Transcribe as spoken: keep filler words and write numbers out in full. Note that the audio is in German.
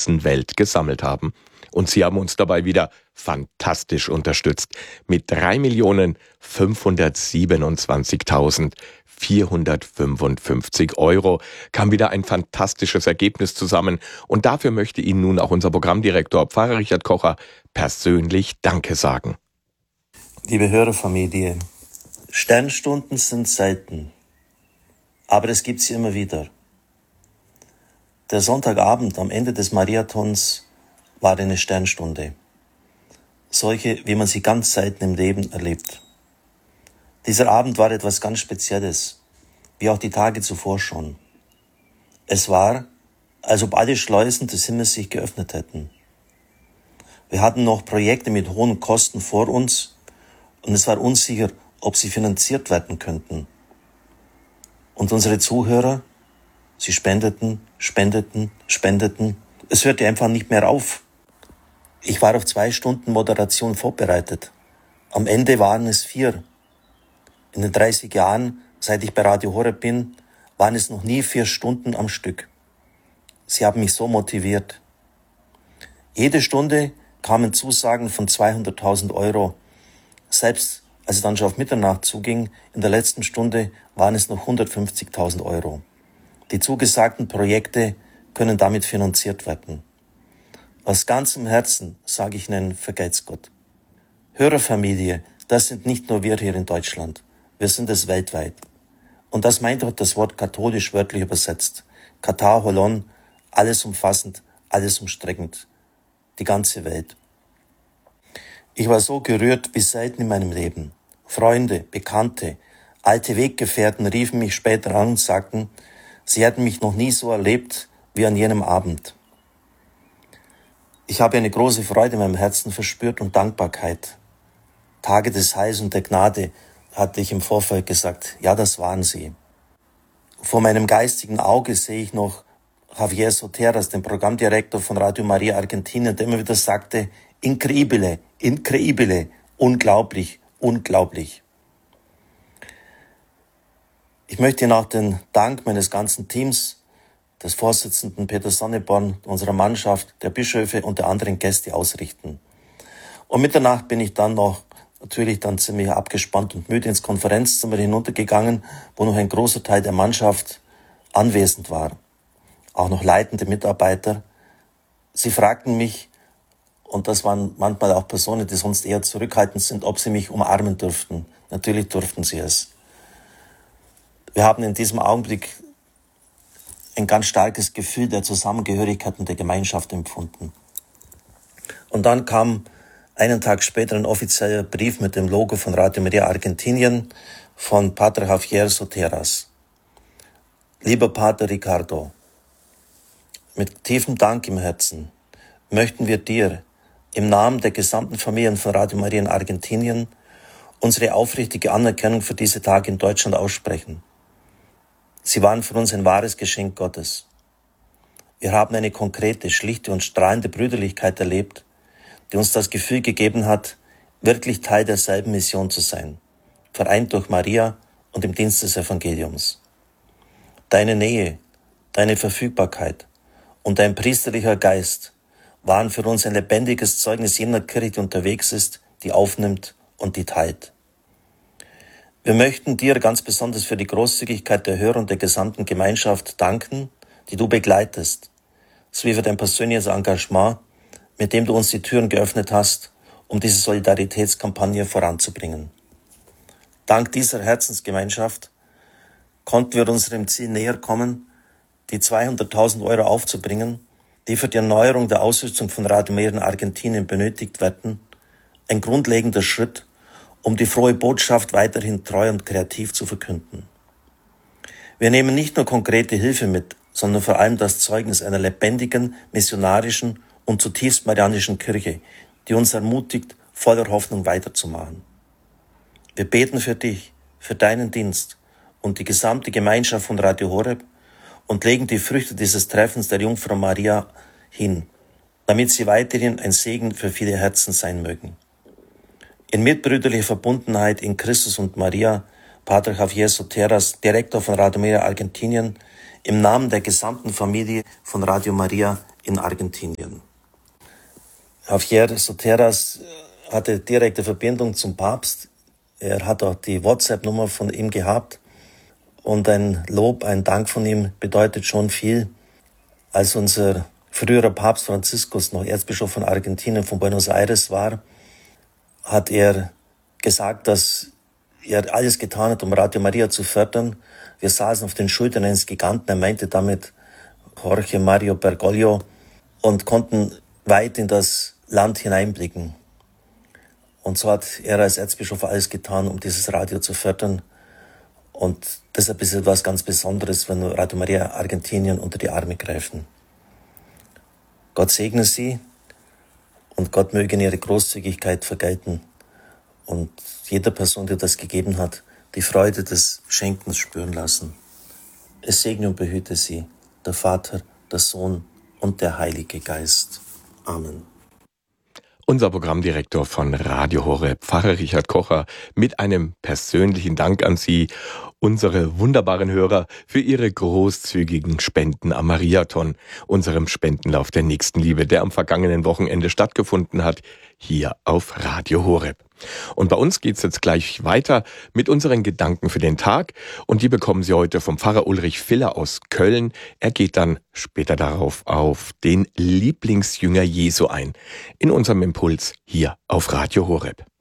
ganzen Welt gesammelt haben. Und Sie haben uns dabei wieder fantastisch unterstützt. Mit drei Millionen fünfhundertsiebenundzwanzigtausendvierhundertfünfundfünfzig Euro kam wieder ein fantastisches Ergebnis zusammen. Und dafür möchte Ihnen nun auch unser Programmdirektor Pfarrer Richard Kocher persönlich Danke sagen. Liebe Hörerfamilie, Sternstunden sind selten, aber es gibt sie immer wieder. Der Sonntagabend am Ende des Mariathons war eine Sternstunde. Solche, wie man sie ganz selten im Leben erlebt. Dieser Abend war etwas ganz Spezielles, wie auch die Tage zuvor schon. Es war, als ob alle Schleusen des Himmels sich geöffnet hätten. Wir hatten noch Projekte mit hohen Kosten vor uns und es war unsicher, ob sie finanziert werden könnten. Und unsere Zuhörer, sie spendeten, spendeten, spendeten. Es hörte einfach nicht mehr auf. Ich war auf zwei Stunden Moderation vorbereitet. Am Ende waren es vier. In den dreißig Jahren, seit ich bei Radio Horeb bin, waren es noch nie vier Stunden am Stück. Sie haben mich so motiviert. Jede Stunde kamen Zusagen von zweihunderttausend Euro. Selbst als es dann schon auf Mitternacht zuging, in der letzten Stunde waren es noch hundertfünfzigtausend Euro. Die zugesagten Projekte können damit finanziert werden. Aus ganzem Herzen sage ich Ihnen, vergelt's Gott. Hörerfamilie, das sind nicht nur wir hier in Deutschland. Wir sind es weltweit. Und das meint auch das Wort katholisch wörtlich übersetzt. Katar Holon, alles umfassend, alles umstreckend. Die ganze Welt. Ich war so gerührt wie selten in meinem Leben. Freunde, Bekannte, alte Weggefährten riefen mich später an und sagten, sie hätten mich noch nie so erlebt wie an jenem Abend. Ich habe eine große Freude in meinem Herzen verspürt und Dankbarkeit. Tage des Heils und der Gnade, hatte ich im Vorfeld gesagt. Ja, das waren sie. Vor meinem geistigen Auge sehe ich noch Javier Soteras, den Programmdirektor von Radio Maria Argentinien, der immer wieder sagte, increíble, increíble, unglaublich, unglaublich. Ich möchte Ihnen auch den Dank meines ganzen Teams, des Vorsitzenden Peter Sonneborn, unserer Mannschaft, der Bischöfe und der anderen Gäste ausrichten. Um Mitternacht bin ich dann noch, natürlich dann ziemlich abgespannt und müde ins Konferenzzimmer hinuntergegangen, wo noch ein großer Teil der Mannschaft anwesend war. Auch noch leitende Mitarbeiter. Sie fragten mich, und das waren manchmal auch Personen, die sonst eher zurückhaltend sind, ob sie mich umarmen dürften. Natürlich durften sie es. Wir haben in diesem Augenblick ein ganz starkes Gefühl der Zusammengehörigkeit und der Gemeinschaft empfunden. Und dann kam einen Tag später ein offizieller Brief mit dem Logo von Radio Maria Argentinien von Pater Javier Soteras. Lieber Pater Ricardo, mit tiefem Dank im Herzen möchten wir dir im Namen der gesamten Familien von Radio Maria in Argentinien unsere aufrichtige Anerkennung für diese Tage in Deutschland aussprechen. Sie waren für uns ein wahres Geschenk Gottes. Wir haben eine konkrete, schlichte und strahlende Brüderlichkeit erlebt, die uns das Gefühl gegeben hat, wirklich Teil derselben Mission zu sein, vereint durch Maria und im Dienst des Evangeliums. Deine Nähe, deine Verfügbarkeit und dein priesterlicher Geist waren für uns ein lebendiges Zeugnis jener Kirche, die unterwegs ist, die aufnimmt und die teilt. Wir möchten dir ganz besonders für die Großzügigkeit der Hörer und der gesamten Gemeinschaft danken, die du begleitest, sowie für dein persönliches Engagement, mit dem du uns die Türen geöffnet hast, um diese Solidaritätskampagne voranzubringen. Dank dieser Herzensgemeinschaft konnten wir unserem Ziel näher kommen, die zweihunderttausend Euro aufzubringen, die für die Erneuerung der Ausrüstung von Radio Maria in Argentinien benötigt werden, ein grundlegender Schritt, um die frohe Botschaft weiterhin treu und kreativ zu verkünden. Wir nehmen nicht nur konkrete Hilfe mit, sondern vor allem das Zeugnis einer lebendigen, missionarischen und zutiefst marianischen Kirche, die uns ermutigt, voller Hoffnung weiterzumachen. Wir beten für dich, für deinen Dienst und die gesamte Gemeinschaft von Radio Horeb und legen die Früchte dieses Treffens der Jungfrau Maria hin, damit sie weiterhin ein Segen für viele Herzen sein mögen. In mitbrüderlicher Verbundenheit in Christus und Maria, Pater Javier Soteras, Direktor von Radio Maria Argentinien, im Namen der gesamten Familie von Radio Maria in Argentinien. Javier Soteras hatte direkte Verbindung zum Papst. Er hat auch die WhatsApp-Nummer von ihm gehabt. Und ein Lob, ein Dank von ihm bedeutet schon viel. Als unser früherer Papst Franziskus noch Erzbischof von Argentinien, von Buenos Aires war, hat er gesagt, dass er alles getan hat, um Radio Maria zu fördern. Wir saßen auf den Schultern eines Giganten, er meinte damit Jorge Mario Bergoglio, und konnten weit in das Land hineinblicken. Und so hat er als Erzbischof alles getan, um dieses Radio zu fördern. Und deshalb ist es etwas ganz Besonderes, wenn Radio Maria Argentinien unter die Arme greifen. Gott segne Sie und Gott möge in ihre Großzügigkeit vergelten und jeder Person, die das gegeben hat, die Freude des Schenkens spüren lassen. Es segne und behüte Sie, der Vater, der Sohn und der Heilige Geist. Amen. Unser Programmdirektor von Radio Horeb, Pfarrer Richard Kocher, mit einem persönlichen Dank an Sie, unsere wunderbaren Hörer, für Ihre großzügigen Spenden am Mariathon, unserem Spendenlauf der Nächstenliebe, der am vergangenen Wochenende stattgefunden hat, hier auf Radio Horeb. Und bei uns geht's jetzt gleich weiter mit unseren Gedanken für den Tag, und die bekommen Sie heute vom Pfarrer Ulrich Filler aus Köln. Er geht dann später darauf auf den Lieblingsjünger Jesu ein, in unserem Impuls hier auf Radio Horeb.